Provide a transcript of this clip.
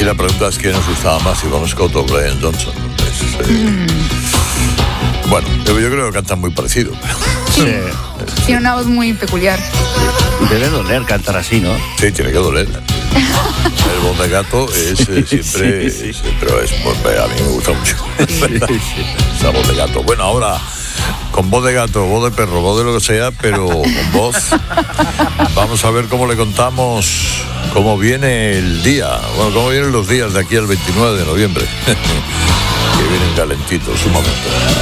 la pregunta es quién nos gustaba más, si Bon Scott o Brian Johnson. Bueno, yo creo que cantan muy parecido. Sí. Tiene una voz muy peculiar. Debe doler cantar así, ¿no? Sí, tiene que doler. El voz de gato es siempre, pero es a mí me gusta mucho. Esa voz de gato. Bueno, ahora con voz de gato, voz de perro, voz de lo que sea, pero con voz. Vamos a ver cómo le contamos cómo viene el día. Bueno, cómo vienen los días de aquí al 29 de noviembre. Que vienen calentitos, un momento.